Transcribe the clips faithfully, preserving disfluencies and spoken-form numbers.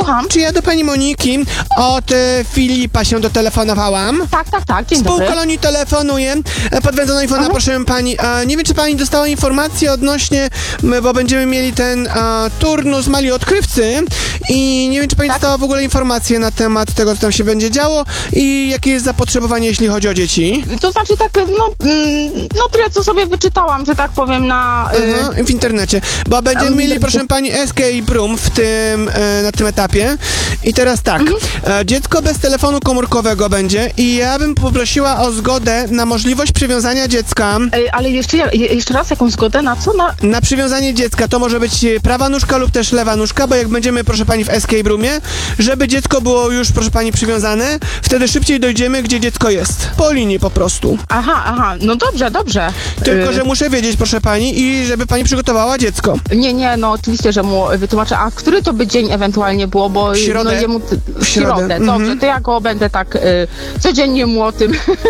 Słucham? Czy ja do pani Moniki od e, Filipa się dotelefonowałam? Tak, tak, tak, dzień Z dobry. półkolonii telefonuję. E, Podwędzono infona, Aha. proszę pani. E, nie wiem, czy pani dostała informację odnośnie, m, bo będziemy mieli ten e, turnus mali odkrywcy i nie wiem, czy pani Tak. dostała w ogóle informację na temat tego, co tam się będzie działo i jakie jest zapotrzebowanie, jeśli chodzi o dzieci. To znaczy tak, no, mm, no tyle co sobie wyczytałam, że tak powiem na... y, Aha, w internecie, bo będziemy Um, mieli, proszę pani, escape room w tym, e, na tym etapie. I teraz tak, e, dziecko bez telefonu komórkowego będzie i ja bym poprosiła o zgodę na możliwość przywiązania dziecka. y, ale jeszcze, je- jeszcze raz, jakąś zgodę na co? Na... Na przywiązanie dziecka to może być e, prawa nóżka lub też lewa nóżka, bo jak będziemy, proszę pani, w escape roomie, żeby dziecko było już, proszę pani, przywiązane, wtedy szybciej dojdziemy, gdzie dziecko jest. Po linii po prostu. Aha, aha, no dobrze, dobrze. Tylko, Y, że muszę wiedzieć, proszę pani, i żeby pani przygotowała dziecko. Nie, nie, no oczywiście, że mu wytłumaczę. A który to by dzień ewentualnie było, bo W środę. no jemu... W środę, środę, mhm. dobrze, to ja go będę tak y, codziennie mu o tym...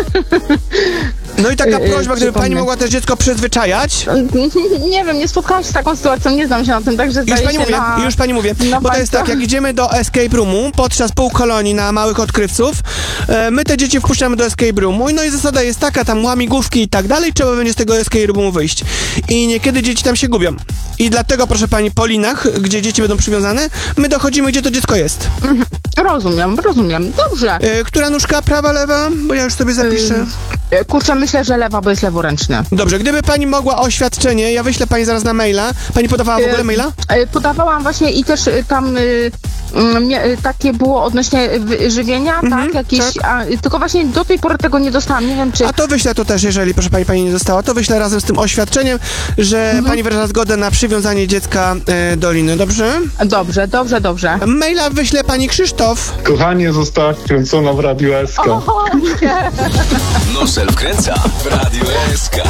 No i taka Yy, prośba, gdyby pani przypomnę. mogła też dziecko przyzwyczajać. Nie wiem, nie spotkałam się z taką sytuacją, nie znam się na tym, także Już zdaje pani się mówię, na... już pani mówię, na bo to jest państwa. tak, jak idziemy do escape roomu podczas półkolonii na małych odkrywców, e, my te dzieci wpuszczamy do escape roomu, no i zasada jest taka, tam łamigłówki i tak dalej, trzeba będzie z tego escape roomu wyjść. I niekiedy dzieci tam się gubią. I dlatego, proszę pani, po linach, gdzie dzieci będą przywiązane, my dochodzimy, gdzie to dziecko jest. Rozumiem, rozumiem, dobrze. E, która nóżka, prawa, lewa? Bo ja już sobie zapiszę. Y, Kurczę, myślę, że lewa, bo jest leworęczny. Dobrze, gdyby pani mogła oświadczenie, ja wyślę pani zaraz na maila. Pani podawała w ogóle maila? Y, Podawałam właśnie i też y, tam y, mm, mia- y, takie było odnośnie wy- żywienia, tak? Jakieś, tak. A, y, tylko właśnie do tej pory tego nie dostałam, nie wiem czy... A to wyślę to też, jeżeli, proszę pani, pani nie dostała, to wyślę razem z tym oświadczeniem, że pani wyraża zgodę na przywiązanie dziecka e, do liny, dobrze? Dobrze, dobrze, dobrze. Maila wyśle pani Krzysztof. Kochanie, została wkręcona w Radio S K. O, nie. Nosel wkręca w Radio S K.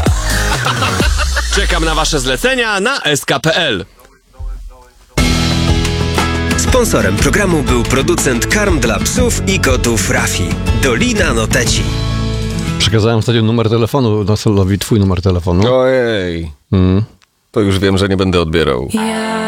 Czekam na wasze zlecenia na s k kropka p l. Sponsorem programu był producent karm dla psów i kotów Rafi. Dolina Noteci. Przekazałem wtedy numer telefonu Noselowi, twój numer telefonu. Ojej, Mm. to już wiem, że nie będę odbierał.